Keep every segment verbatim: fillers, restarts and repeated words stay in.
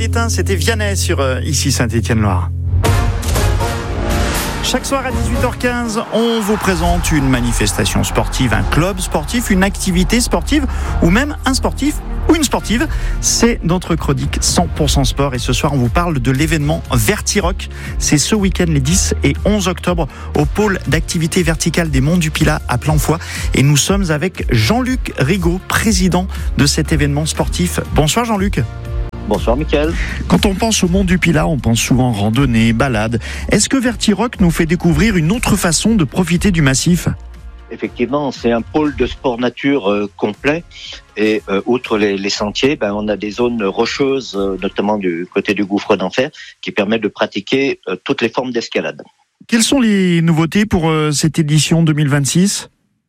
d'étain, c'était Vianney sur euh, ici Saint-Étienne-Loire. Chaque soir à dix-huit heures quinze, on vous présente une manifestation sportive, un club sportif, une activité sportive ou même un sportif ou une sportive. C'est notre chronique cent pour cent sport et ce soir on vous parle de l'événement Vertirock. C'est ce week-end les dix et onze octobre au pôle d'activité verticale des Monts du Pilat à Plainfoy et nous sommes avec Jean-Luc Rigaud, président de cet événement sportif. Bonsoir Jean-Luc. Bonsoir Mickaël. Quand on pense au Mont du Pilat, on pense souvent randonnée, balade. Est-ce que Vertirock nous fait découvrir une autre façon de profiter du massif ? Effectivement, c'est un pôle de sport nature euh, complet et euh, outre les, les sentiers, ben, on a des zones rocheuses, euh, notamment du côté du gouffre d'enfer, qui permettent de pratiquer euh, toutes les formes d'escalade. Quelles sont les nouveautés pour euh, cette édition deux mille vingt-six ?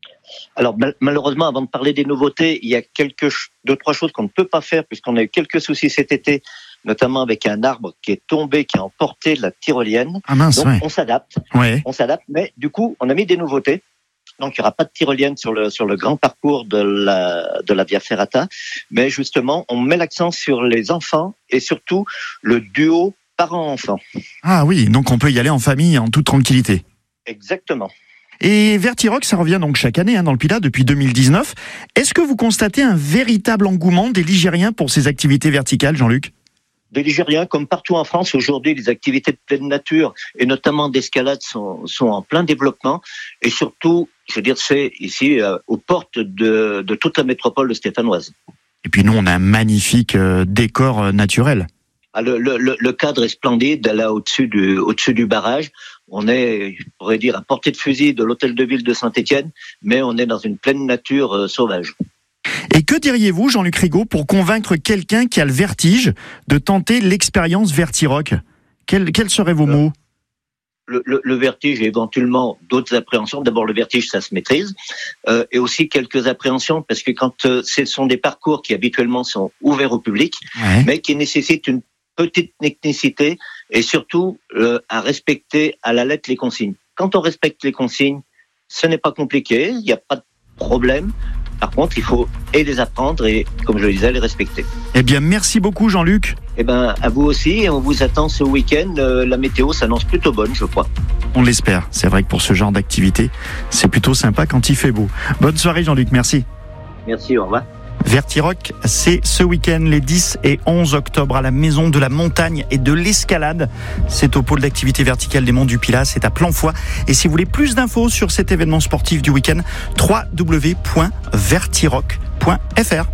Alors mal- malheureusement, avant de parler des nouveautés, il y a quelques ch- deux trois choses qu'on ne peut pas faire puisqu'on a eu quelques soucis cet été, notamment avec un arbre qui est tombé, qui a emporté la tyrolienne. Ah mince, Donc ouais. on s'adapte, Ouais. on s'adapte, mais du coup, on a mis des nouveautés. Donc il n'y aura pas de tyrolienne sur le sur le grand parcours de la de la Via Ferrata, mais justement, on met l'accent sur les enfants et surtout le duo parents-enfants. Ah oui, donc on peut y aller en famille, en toute tranquillité. Exactement. Et Vertirock, ça revient donc chaque année hein, dans le Pilat depuis deux mille dix-neuf. Est-ce que vous constatez un véritable engouement des Ligériens pour ces activités verticales, Jean-Luc ? Des Ligériens, comme partout en France, aujourd'hui, les activités de pleine nature et notamment d'escalade sont, sont en plein développement. Et surtout, je veux dire, c'est ici euh, aux portes de, de toute la métropole stéphanoise. Et puis nous, on a un magnifique euh, décor euh, naturel. Ah, le, le, le cadre est splendide, là au-dessus du, au-dessus du barrage. On est, je pourrais dire, à portée de fusil de l'hôtel de ville de Saint-Étienne, mais on est dans une pleine nature euh, sauvage. Et que diriez-vous, Jean-Luc Rigaud, pour convaincre quelqu'un qui a le vertige de tenter l'expérience Vertirock ? Quels, quels seraient vos mots ? Le, le, le vertige et éventuellement d'autres appréhensions. D'abord, le vertige, ça se maîtrise. Euh, et aussi quelques appréhensions, parce que quand euh, ce sont des parcours qui habituellement sont ouverts au public, Ouais. mais qui nécessitent une petite technicité et surtout euh, à respecter à la lettre les consignes. Quand on respecte les consignes, ce n'est pas compliqué, il n'y a pas de problème. Par contre, il faut et les apprendre et, comme je le disais, les respecter. Eh bien, merci beaucoup, Jean-Luc. Eh ben, à vous aussi, et on vous attend ce week-end. Euh, la météo s'annonce plutôt bonne, je crois. On l'espère. C'est vrai que pour ce genre d'activité, c'est plutôt sympa quand il fait beau. Bonne soirée, Jean-Luc. Merci. Merci, au revoir. Vertirock, c'est ce week-end, les dix et onze octobre, à la Maison de la Montagne et de l'Escalade. C'est au pôle d'activité verticale des Monts du Pilat, c'est à Plainfoy. Et si vous voulez plus d'infos sur cet événement sportif du week-end, w w w point vertirock point f r.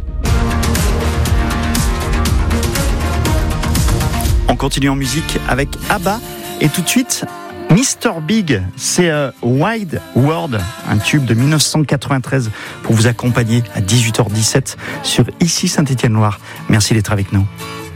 On continue en musique avec ABBA et tout de suite mister Big, c'est euh, Wide World, un tube de dix-neuf cent quatre-vingt-treize pour vous accompagner à dix-huit heures dix-sept sur ici Saint-Étienne-Loire. Merci d'être avec nous.